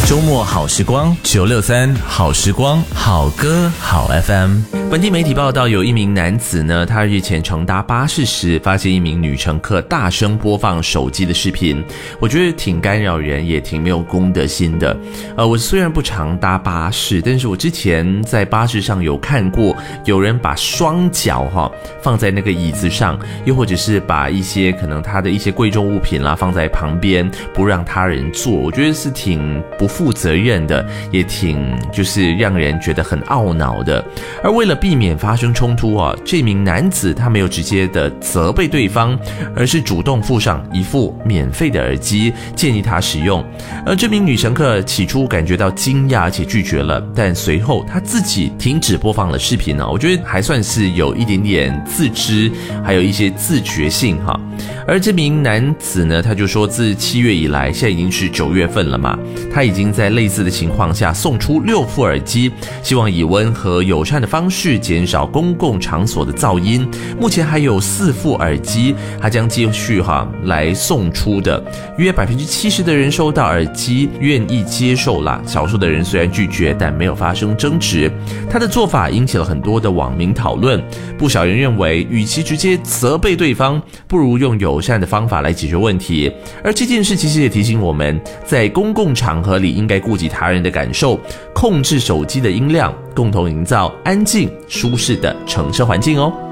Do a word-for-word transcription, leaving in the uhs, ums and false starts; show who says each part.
Speaker 1: 周末好时光九六三好时光好歌好 F M。 本地媒体报道，有一名男子呢，他日前乘搭巴士时发现一名女乘客大声播放手机的视频，我觉得挺干扰人，也挺没有公德心的。呃，我虽然不常搭巴士，但是我之前在巴士上有看过有人把双脚哈放在那个椅子上，又或者是把一些可能他的一些贵重物品啦放在旁边，不让他人坐，我觉得是挺不负责任的，也挺就是让人觉得很懊恼的。而为了避免发生冲突啊，这名男子他没有直接的责备对方，而是主动附上一副免费的耳机，建议他使用。而这名女乘客起初感觉到惊讶，而且拒绝了，但随后她自己停止播放了视频啊，我觉得还算是有一点点自知，还有一些自觉性哈。而这名男子呢，他就说自七月以来，现在已经是九月份了嘛，他已经在类似的情况下送出六副耳机，希望以温和友善的方式减少公共场所的噪音。目前还有四副耳机，他将继续哈来送出的。约百分之七十的人收到耳机愿意接受啦，少数的人虽然拒绝，但没有发生争执。他的做法引起了很多的网民讨论，不少人认为，与其直接责备对方，不如用友善的方法来解决问题。而这件事其实也提醒我们，在公共场合里应该顾及他人的感受，控制手机的音量，共同营造安静舒适的乘车环境哦。